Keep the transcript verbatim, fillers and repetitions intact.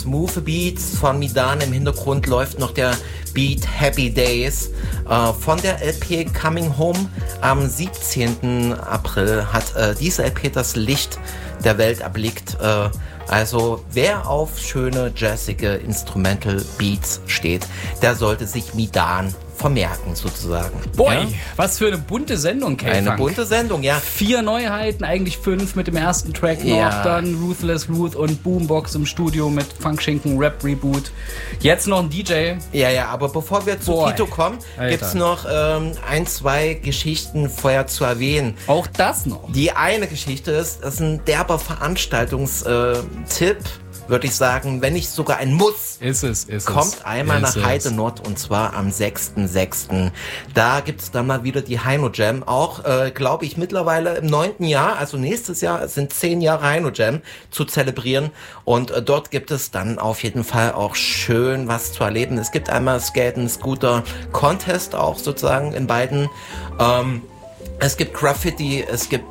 smooth Beats von Midan. Im Hintergrund läuft noch der Beat Happy Days. Äh, von der L P Coming Home am siebzehnten April hat äh, diese L P das Licht der Welt erblickt. Äh, also wer auf schöne, jazzige Instrumental Beats steht, der sollte sich Midan vermerken sozusagen. Boy, ja? Was für eine bunte Sendung, K-Funk. Eine bunte Sendung, ja. Vier Neuheiten, eigentlich fünf mit dem ersten Track noch, ja. Dann Ruthless Ruth und Boombox im Studio mit Funkschinken Rap Reboot. Jetzt noch ein D J. Ja, ja, aber bevor wir zu Boy. Tito kommen, Alter. gibt's noch ähm, ein, zwei Geschichten vorher zu erwähnen. Auch das noch. Die eine Geschichte ist, das ist ein derber Veranstaltungstipp, würde ich sagen, wenn nicht sogar ein Muss. Ist es, ist Kommt es. einmal ist nach es. Heidenott und zwar am sechsten sechsten Da gibt's dann mal wieder die Heino Jam. Auch, äh, glaube ich, mittlerweile im neunten Jahr, also nächstes Jahr sind zehn Jahre Heino Jam zu zelebrieren. Und äh, dort gibt es dann auf jeden Fall auch schön was zu erleben. Es gibt einmal Skaten, Scooter, Contest auch sozusagen in beiden. Ähm, Es gibt Graffiti, es gibt